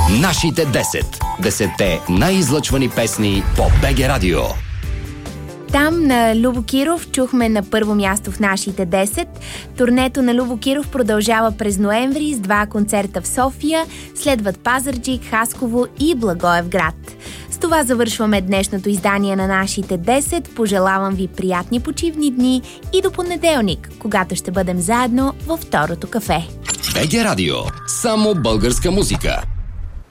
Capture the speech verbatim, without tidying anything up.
Нашите десет. Десетте най-излъчвани песни по БГ Радио. Там на Любо Киров чухме на първо място в нашите десет. Турнето на Любо Киров продължава през ноември с два концерта в София, следват Пазарджик, Хасково и Благоевград. С това завършваме днешното издание на нашите десет. Пожелавам ви приятни почивни дни и до понеделник, когато ще бъдем заедно във второто кафе. БГ Радио. Само българска музика.